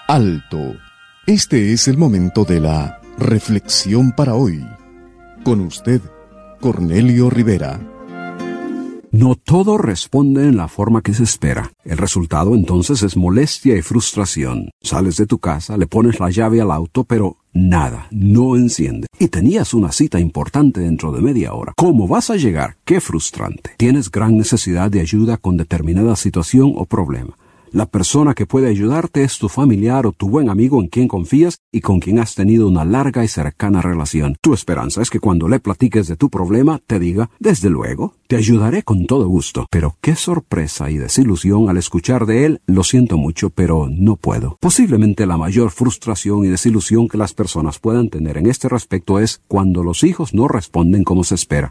Alto. Este es el momento de la reflexión para hoy. Con usted, Cornelio Rivera. No todo responde en la forma que se espera. El resultado entonces es molestia y frustración. Sales de tu casa, le pones la llave al auto, pero nada, no enciende. Y tenías una cita importante dentro de media hora. ¿Cómo vas a llegar? ¡Qué frustrante! Tienes gran necesidad de ayuda con determinada situación o problema. La persona que puede ayudarte es tu familiar o tu buen amigo en quien confías y con quien has tenido una larga y cercana relación. Tu esperanza es que cuando le platiques de tu problema te diga, desde luego, te ayudaré con todo gusto. Pero qué sorpresa y desilusión al escuchar de él, lo siento mucho, pero no puedo. Posiblemente la mayor frustración y desilusión que las personas puedan tener en este respecto es cuando los hijos no responden como se espera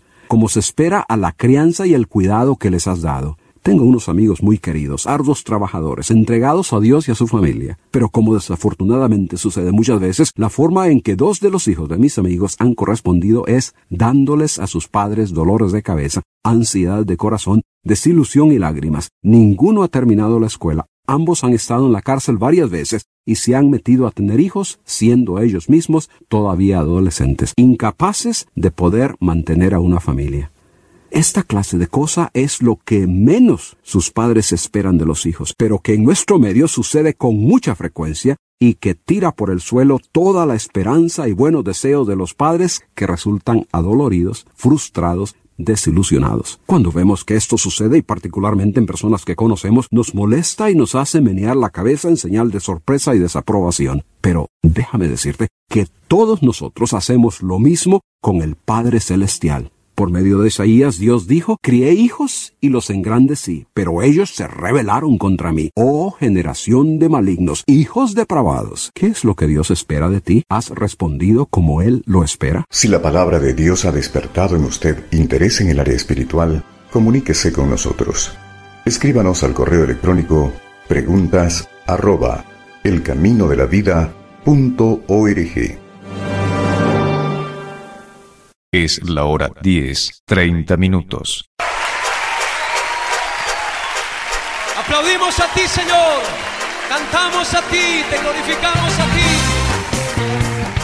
a la crianza y el cuidado que les has dado. Tengo unos amigos muy queridos, arduos trabajadores, entregados a Dios y a su familia. Pero como desafortunadamente sucede muchas veces, la forma en que 2 de los hijos de mis amigos han correspondido es dándoles a sus padres dolores de cabeza, ansiedad de corazón, desilusión y lágrimas. Ninguno ha terminado la escuela. Ambos han estado en la cárcel varias veces y se han metido a tener hijos, siendo ellos mismos todavía adolescentes, incapaces de poder mantener a una familia. Esta clase de cosa es lo que menos sus padres esperan de los hijos, pero que en nuestro medio sucede con mucha frecuencia y que tira por el suelo toda la esperanza y buenos deseos de los padres que resultan adoloridos, frustrados, desilusionados. Cuando vemos que esto sucede, y particularmente en personas que conocemos, nos molesta y nos hace menear la cabeza en señal de sorpresa y desaprobación. Pero déjame decirte que todos nosotros hacemos lo mismo con el Padre Celestial. Por medio de Isaías, Dios dijo, crié hijos y los engrandecí, pero ellos se rebelaron contra mí. Oh generación de malignos, hijos depravados. ¿Qué es lo que Dios espera de ti? ¿Has respondido como Él lo espera? Si la palabra de Dios ha despertado en usted interés en el área espiritual, comuníquese con nosotros. Escríbanos al correo electrónico preguntas@elcaminodelavida.org. Es la hora 10:30. Aplaudimos a ti, Señor. Cantamos a ti, te glorificamos a ti.